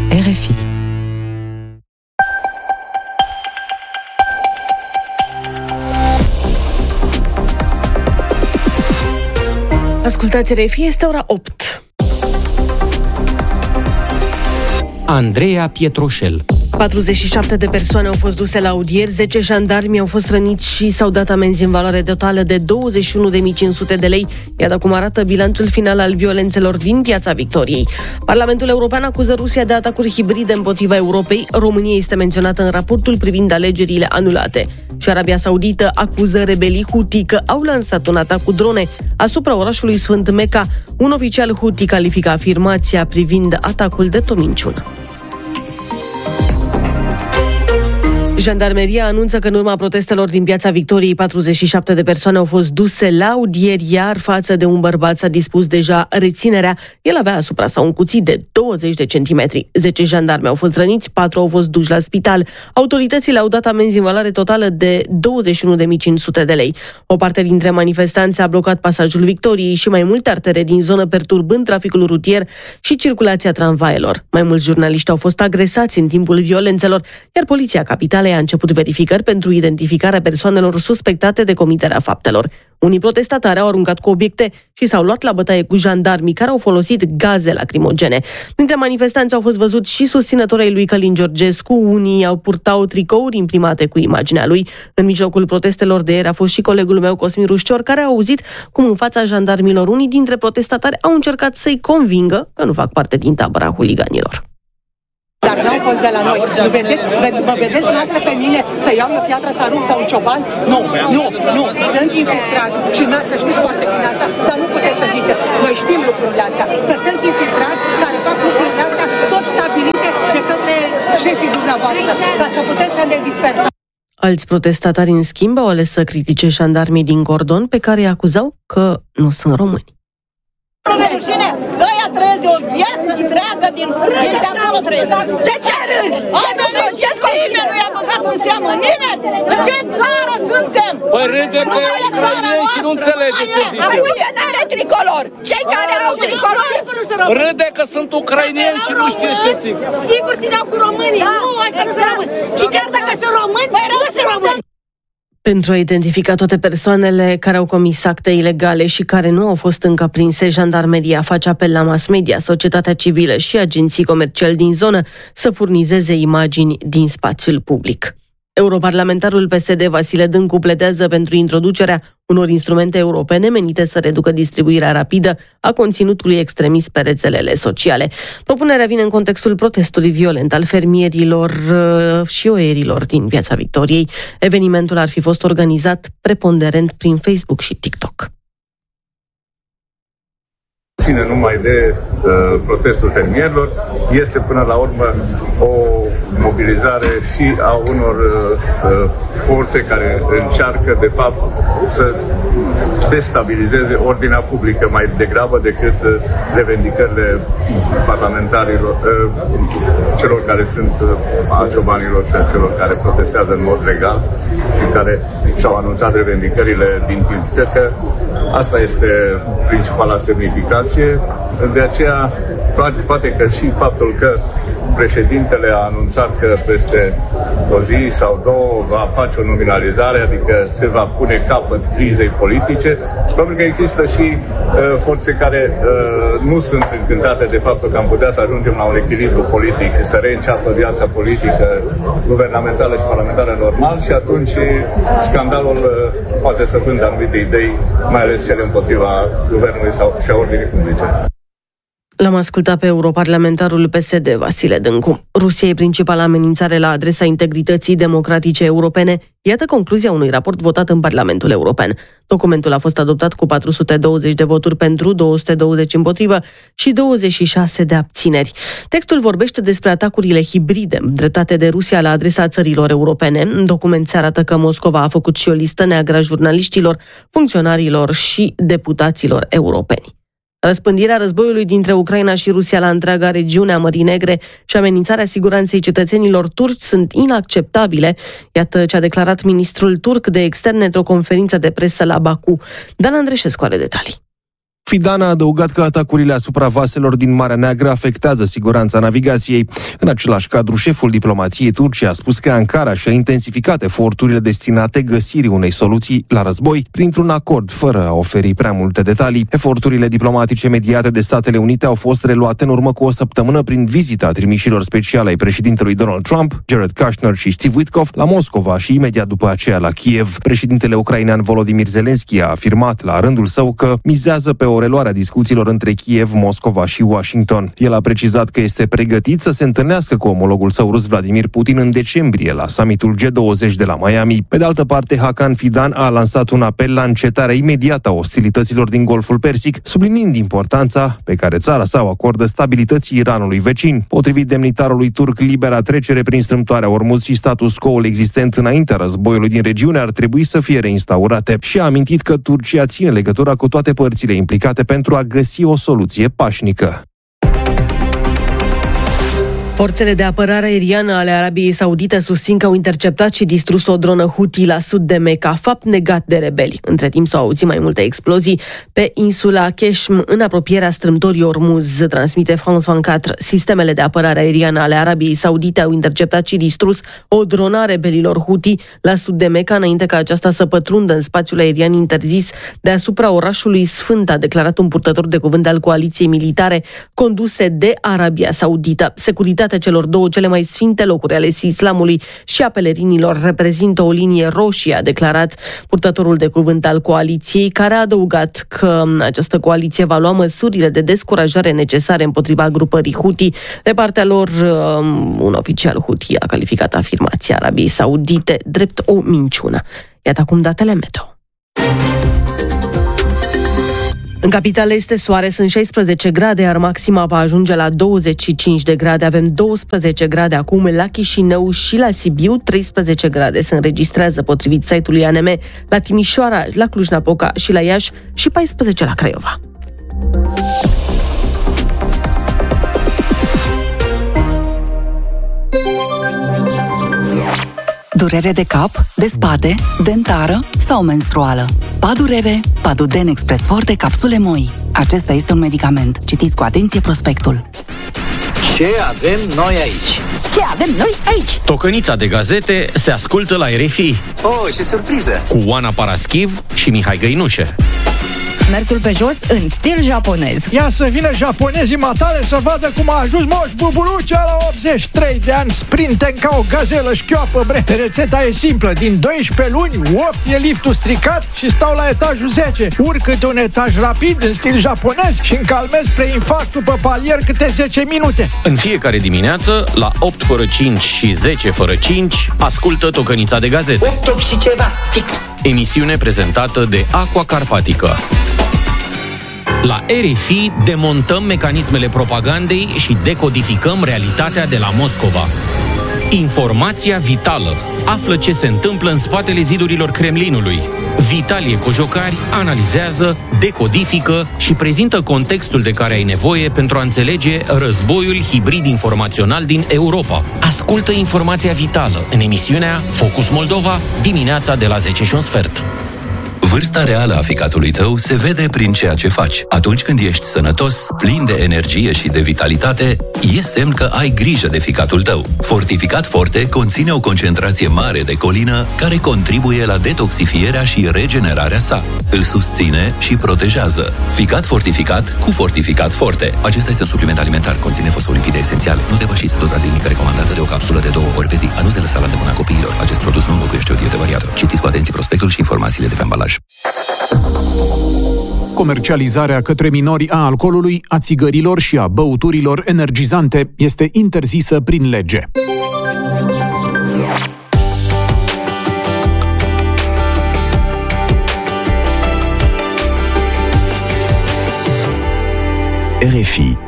RFI. Ascultați RFI, este ora 8. Andreea Pietroșel. 47 de persoane au fost duse la audieri, 10 jandarmi au fost răniți și s-au dat amenzi în valoare totală de 21.500 de lei. Iată cum arată bilanțul final al violențelor din Piața Victoriei. Parlamentul European acuză Rusia de atacuri hibride împotriva Europei. România este menționată în raportul privind alegerile anulate. Și Arabia Saudită acuză rebelii Houthi că au lansat un atac cu drone asupra orașului Sfânt Mecca. Un oficial Houthi califică afirmația privind atacul de minciună. Jandarmeria anunță că în urma protestelor din Piața Victoriei, 47 de persoane au fost duse la audieri, iar față de un bărbat s-a dispus deja reținerea. El avea asupra sa un cuțit de 20 de centimetri. 10 jandarmi au fost răniți, 4 au fost duși la spital. Autoritățile au dat amenzi în valoare totală de 21.500 de lei. O parte dintre manifestanți a blocat pasajul Victoriei și mai multe artere din zonă, perturbând traficul rutier și circulația tramvaielor. Mai mulți jurnaliști au fost agresați în timpul violențelor, iar Poliția Capitalei a început verificări pentru identificarea persoanelor suspectate de comiterea faptelor. Unii protestatari au aruncat cu obiecte și s-au luat la bătaie cu jandarmii care au folosit gaze lacrimogene. Printre manifestanți au fost văzuți și susținătorii lui Călin Georgescu, unii purtau tricouri imprimate cu imaginea lui. În mijlocul protestelor de ieri a fost și colegul meu Cosmin Rușcior, care a auzit cum în fața jandarmilor unii dintre protestatari au încercat să-i convingă că nu fac parte din tabăra huliganilor. Dar nu au fost de la noi. Mă vedeți noastră pe mine să iau o piatră, să arunc sau un cioban? Nu. Sunt infiltrați și noastră știți foarte bine asta, dar nu puteți să ziceți. Noi știm lucrurile astea, că sunt infiltrați care fac lucrurile astea tot stabilite de către șefii dumneavoastră, ca să puteți să ne dispersați. Alți protestatari, în schimb, au ales să critique jandarmii din Cordon, pe care îi acuzau că nu sunt români. Rușine, că ăia trăiesc de o viață întreagă din acolo trăiesc. Ce râzi? Ce nimeni nu i-a băgat în seamă, nimeni? În ce țară suntem? Păi râde că e ucraineni și nu înțelege ce zice. Uite, n-are tricolor. Cei care au tricolor râde că sunt ucraineni și nu știe ce zic. Sigur țineau cu românii, nu, ăștia nu sunt români. Și chiar dacă sunt români, nu sunt români. Pentru a identifica toate persoanele care au comis acte ilegale și care nu au fost încă prinse, Jandarmeria face apel la mass media, societatea civilă și agenții comerciali din zonă să furnizeze imagini din spațiul public. Europarlamentarul PSD Vasile Dâncu pledează pentru introducerea unor instrumente europene menite să reducă distribuirea rapidă a conținutului extremist pe rețelele sociale. Propunerea vine în contextul protestului violent al fermierilor și oierilor din Piața Victoriei. Evenimentul ar fi fost organizat preponderent prin Facebook și TikTok. Ține numai de protestul fermierilor, este până la urmă o mobilizare și a unor forțe care încearcă de fapt să destabilizeze ordinea publică mai degrabă decât revendicările parlamentarilor, celor care sunt a ciobanilor și a celor care protestează în mod legal și care și-au anunțat revendicările din timp. Cred că asta este principala semnificație. De aceea, poate că și faptul că președintele a anunțat că peste o zi sau două va face o nominalizare, adică se va pune capăt crizei politice, probabil că există și forțe care nu sunt încântate de faptul că am putea să ajungem la un echilibru politic și să reînceapă viața politică, guvernamentală și parlamentară normal și atunci scandalul poate să vândă anumite idei, mai ales cele împotriva guvernului și a ordinii publice. L-am ascultat pe europarlamentarul PSD Vasile Dâncu. Rusia e principala amenințare la adresa integrității democratice europene. Iată concluzia unui raport votat în Parlamentul European. Documentul a fost adoptat cu 420 de voturi pentru, 220 împotrivă și 26 de abțineri. Textul vorbește despre atacurile hibride dreptate de Rusia la adresa țărilor europene. În document se arată că Moscova a făcut și o listă neagră a jurnaliștilor, funcționarilor și deputaților europeni. Răspândirea războiului dintre Ucraina și Rusia la întreaga regiune a Mării Negre și amenințarea siguranței cetățenilor turci sunt inacceptabile. Iată ce a declarat ministrul turc de externe într-o conferință de presă la Baku. Dan Andreșescu are detalii. Fidan a adăugat că atacurile asupra vaselor din Marea Neagră afectează siguranța navigației. În același cadru, șeful diplomației turce a spus că Ankara și-a intensificat eforturile destinate găsirii unei soluții la război printr-un acord, fără a oferi prea multe detalii. Eforturile diplomatice mediate de Statele Unite au fost reluate în urmă cu o săptămână prin vizita trimișilor speciale ai președintelui Donald Trump, Jared Kushner și Steve Witkoff la Moscova și imediat după aceea la Kiev. Președintele ucrainean Volodymyr Zelensky a afirmat la rândul său că mizează pe o reluare a discuțiilor între Kiev, Moscova și Washington. El a precizat că este pregătit să se întâlnească cu omologul său rus Vladimir Putin în decembrie la summitul G20 de la Miami. Pe de altă parte, Hakan Fidan a lansat un apel la încetarea imediată a ostilităților din Golful Persic, subliniind importanța pe care țara sa o acordă stabilității Iranului vecin. Potrivit demnitarului turc, libera trecere prin strâmtoarea Ormuz și status quo-ul existent înaintea războiului din regiune ar trebui să fie reinstaurate și a amintit că Turcia ține legătura cu toate părțile implicate pentru a găsi o soluție pașnică. Forțele de apărare aeriană ale Arabiei Saudite susțin că au interceptat și distrus o dronă Houthi la sud de Mecca, fapt negat de rebeli. Între timp s-au auzit mai multe explozii pe insula Keshm, în apropierea strâmtorii Ormuz, transmite France 24. Sistemele de apărare aeriană ale Arabiei Saudite au interceptat și distrus o dronă a rebelilor Houthi la sud de Mecca, înainte ca aceasta să pătrundă în spațiul aerian interzis deasupra orașului Sfânt, a declarat un purtător de cuvânt al coaliției militare conduse de Arabia Saudită. Securitatea celor două cele mai sfinte locuri ale islamului și a pelerinilor reprezintă o linie roșie, a declarat purtătorul de cuvânt al coaliției, care a adăugat că această coaliție va lua măsurile de descurajare necesare împotriva grupării Houthi. De partea lor, un oficial Houthi a calificat afirmația Arabiei Saudite drept o minciună. Iată acum datele meteo. În capitală este soare, sunt 16 grade, iar maxima va ajunge la 25 de grade. Avem 12 grade acum la Chișinău și la Sibiu, 13 grade se înregistrează potrivit site-ului ANM, la Timișoara, la Cluj-Napoca și la Iași și 14 la Craiova. Durere de cap, de spate, dentară sau menstruală. Padurere, Paduden Express Forte, capsule moi. Acesta este un medicament. Citiți cu atenție prospectul. Ce avem noi aici? Ce avem noi aici? Tocănița de gazete se ascultă la RFI. Oh, ce surpriză! Cu Oana Paraschiv și Mihai Găinușe. Mersul pe jos în stil japonez. Ia să vină japonezii matale să vadă cum a ajuns Moș Buburucea la 83 de ani, sprinten ca o gazelă șchioapă, bre. Rețeta e simplă, din 12 luni, 8 e liftul stricat și stau la etajul 10. Urc câte un etaj rapid în stil japonez și încalmez preinfarctul pe palier câte 10 minute. În fiecare dimineață, la 8 fără 5 și 10 fără 5, ascultă Tocănița de gazete. 8 și ceva, fix. Emisiune prezentată de Aqua Carpatica. La RFI demontăm mecanismele propagandei și decodificăm realitatea de la Moscova. Informația vitală. Află ce se întâmplă în spatele zidurilor Kremlinului. Vitalie Cojocari analizează, decodifică și prezintă contextul de care ai nevoie pentru a înțelege războiul hibrid informațional din Europa. Ascultă Informația vitală în emisiunea Focus Moldova, dimineața de la 10:15. Vârsta reală a ficatului tău se vede prin ceea ce faci. Atunci când ești sănătos, plin de energie și de vitalitate, e semn că ai grijă de ficatul tău. Fortificat Forte conține o concentrație mare de colină care contribuie la detoxifierea și regenerarea sa. Îl susține și protejează. Ficat fortificat cu Fortificat Forte. Acesta este un supliment alimentar, conține fosfolipide esențiale. Nu depășiți doza zilnică recomandată de o capsulă de 2 ori pe zi. A nu se lăsa la îndemâna copiilor. Acest produs nu înlocuiește o dietă variată. Citiți cu atenție prospectul și informațiile de pe ambalaj. Comercializarea către minori a alcoolului, a țigărilor și a băuturilor energizante este interzisă prin lege. RFI